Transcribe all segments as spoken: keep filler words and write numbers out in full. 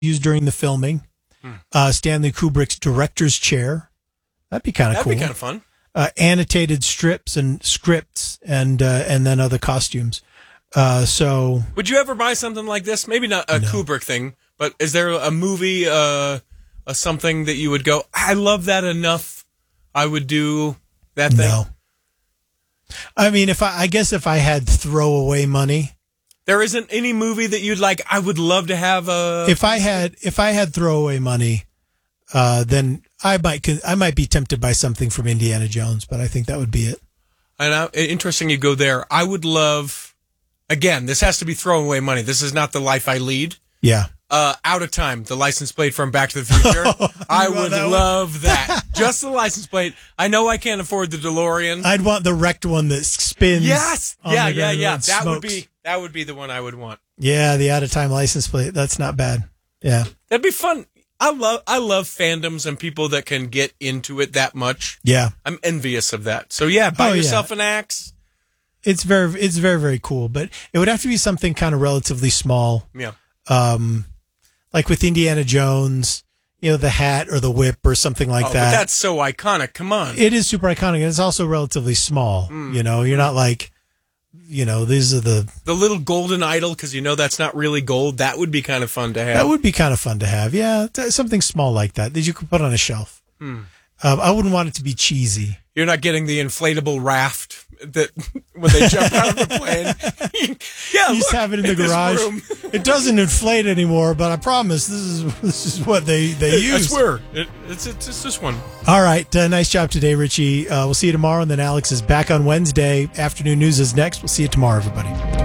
used during the filming. Hmm. Uh, Stanley Kubrick's director's chair. That'd be kind of cool. That'd be kind of fun. Uh, annotated strips and scripts and uh, and then other costumes. Uh, so, would you ever buy something like this? Maybe not a no. Kubrick thing, but is there a movie, uh, a something that you would go, I love that enough, I would do that thing? No. I mean, if I, I guess if I had throwaway money, there isn't any movie that you'd like. I would love to have a. If I had, if I had throwaway money, uh, then I might, I might be tempted by something from Indiana Jones, but I think that would be it. And I, interesting, you go there. I would love. Again, this has to be throwaway money. This is not the life I lead. Yeah. Uh, Out of Time, the license plate from Back to the Future. I would that love that. Just the license plate. I know I can't afford the DeLorean. I'd want the wrecked one that spins. Yes. Yeah, yeah, yeah. That smokes. would be that would be the one I would want. Yeah, the Out of Time license plate. That's not bad. Yeah. That'd be fun. I love I love fandoms and people that can get into it that much. Yeah. I'm envious of that. So yeah, buy oh, yourself yeah. an axe. It's very, it's very, very cool, but it would have to be something kind of relatively small. Yeah. Um, like with Indiana Jones, you know, the hat or the whip or something like oh, that. But that's so iconic. Come on. It is super iconic, and it's also relatively small. Mm. You know, you're not like, you know, these are the the little golden idol, because you know that's not really gold. That would be kind of fun to have. That would be kind of fun to have. Yeah, something small like that that you could put on a shelf. Mm. Um, I wouldn't want it to be cheesy. You're not getting the inflatable raft that when they jump out of the plane. Yeah, you look, just have it in the in garage. It doesn't inflate anymore, but I promise this is this is what they they use. I swear, it, it's, it's it's this one. All right, uh, nice job today, Richie. Uh, we'll see you tomorrow, and then Alex is back on Wednesday. Afternoon news is next. We'll see you tomorrow, everybody.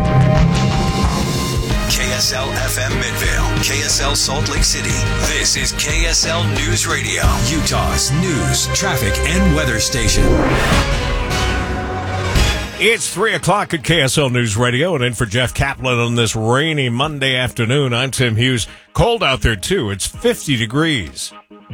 K S L F M Midvale, K S L Salt Lake City. This is K S L News Radio, Utah's news, traffic, and weather station. It's three o'clock at K S L News Radio, and in for Jeff Kaplan on this rainy Monday afternoon. I'm Tim Hughes. Cold out there, too. It's fifty degrees.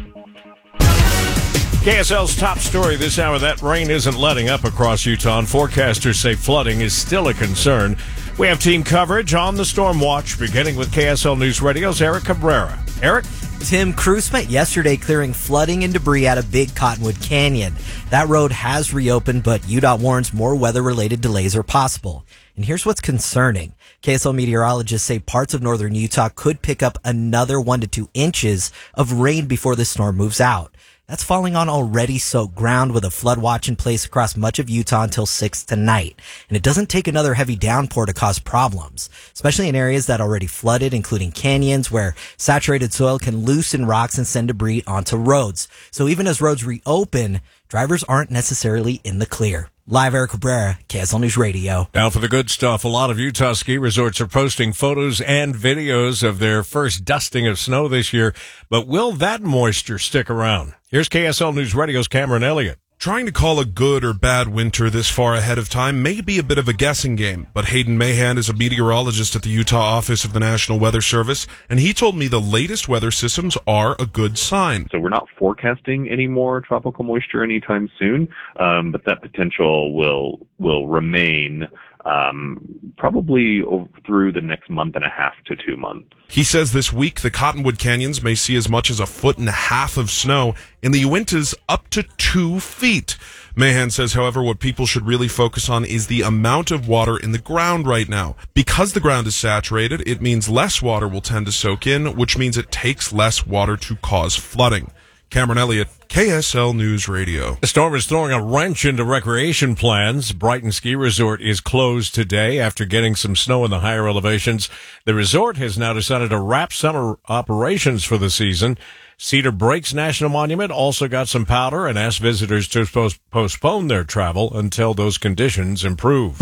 K S L's top story this hour, that rain isn't letting up across Utah, and forecasters say flooding is still a concern. We have team coverage on the storm watch, beginning with K S L News Radio's Eric Cabrera. Eric? Tim, crews spent yesterday clearing flooding and debris out of Big Cottonwood Canyon. That road has reopened, but U D O T warns more weather-related delays are possible. And here's what's concerning. K S L meteorologists say parts of northern Utah could pick up another one to two inches of rain before the storm moves out. That's falling on already soaked ground with a flood watch in place across much of Utah until six tonight. And it doesn't take another heavy downpour to cause problems, especially in areas that already flooded, including canyons where saturated soil can loosen rocks and send debris onto roads. So even as roads reopen, drivers aren't necessarily in the clear. Live, Eric Cabrera, K S L News Radio. Now for the good stuff. A lot of Utah ski resorts are posting photos and videos of their first dusting of snow this year. But will that moisture stick around? Here's K S L News Radio's Cameron Elliott. Trying to call a good or bad winter this far ahead of time may be a bit of a guessing game, but Hayden Mahan is a meteorologist at the Utah office of the National Weather Service, and he told me the latest weather systems are a good sign. So we're not forecasting any more tropical moisture anytime soon, um, but that potential will will remain um, probably over, through the next month and a half to two months. He says this week the Cottonwood Canyons may see as much as a foot and a half of snow, in the Uintas up to two feet. Mahan says, however, what people should really focus on is the amount of water in the ground right now. Because the ground is saturated, it means less water will tend to soak in, which means it takes less water to cause flooding. Cameron Elliott, K S L News Radio. The storm is throwing a wrench into recreation plans. Brighton Ski Resort is closed today after getting some snow in the higher elevations. The resort has now decided to wrap summer operations for the season. Cedar Breaks National Monument also got some powder and asked visitors to post- postpone their travel until those conditions improve.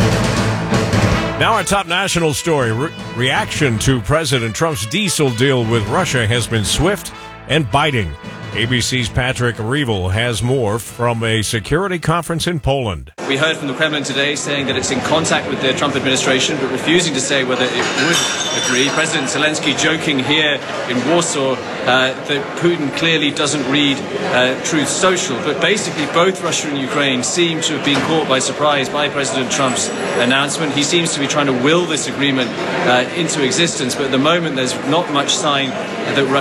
Now our top national story. Re- reaction to President Trump's diesel deal with Russia has been swift and biting. A B C's Patrick Reevell has more from a security conference in Poland. We heard from the Kremlin today saying that it's in contact with the Trump administration, but refusing to say whether it would agree. President Zelensky joking here in Warsaw uh, that Putin clearly doesn't read uh, Truth Social. But basically, both Russia and Ukraine seem to have been caught by surprise by President Trump's announcement. He seems to be trying to will this agreement uh, into existence, but at the moment there's not much sign that Russia